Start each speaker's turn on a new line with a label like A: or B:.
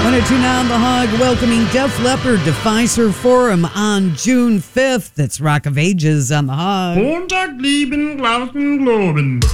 A: 1029 The Hog welcoming Def Leppard to Fiserv Forum on June 5th. That's Rock of Ages on The Hog.
B: Montag, lieben, glauben, globen.